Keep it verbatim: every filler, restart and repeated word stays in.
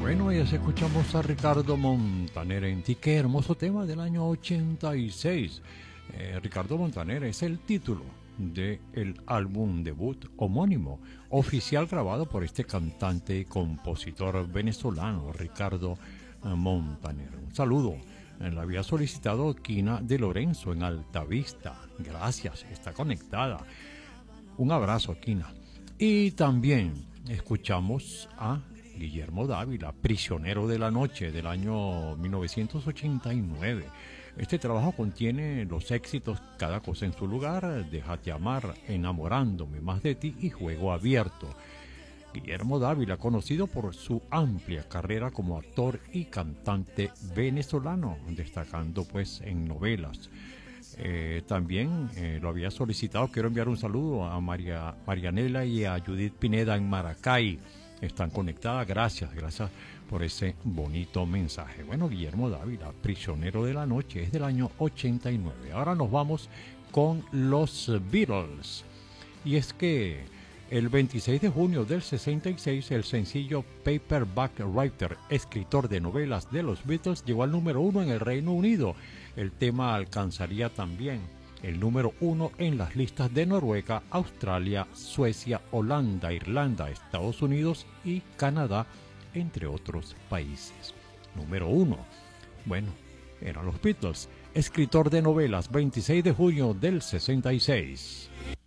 Bueno, ya escuchamos a Ricardo Montaner en Ti. Qué hermoso tema del año ochenta y seis. Eh, Ricardo Montaner es el título del álbum debut homónimo, oficial grabado por este cantante y compositor venezolano, Ricardo Montaner. Un saludo. La había solicitado Kina de Lorenzo en Altavista. Gracias, está conectada. Un abrazo, Kina. Y también escuchamos a Guillermo Dávila, Prisionero de la Noche, del año mil novecientos ochenta y nueve. Este trabajo contiene los éxitos Cada cosa en su lugar, Déjate amar, Enamorándome más de ti y Juego abierto. Guillermo Dávila, conocido por su amplia carrera como actor y cantante venezolano, destacando pues en novelas. Eh, también eh, lo había solicitado. Quiero enviar un saludo a María Marianela y a Judith Pineda en Maracay. Están conectadas. Gracias, gracias por ese bonito mensaje. Bueno, Guillermo Dávila, Prisionero de la Noche, es del año ochenta y nueve. Ahora nos vamos con los Beatles. Y es que el veintiséis de junio del sesenta y seis, el sencillo Paperback Writer, escritor de novelas de los Beatles, llegó al número uno en el Reino Unido. El tema alcanzaría también el número uno en las listas de Noruega, Australia, Suecia, Holanda, Irlanda, Estados Unidos y Canadá, entre otros países. Número uno. Bueno, eran los Beatles. Escritor de novelas, veintiséis de junio del sesenta y seis.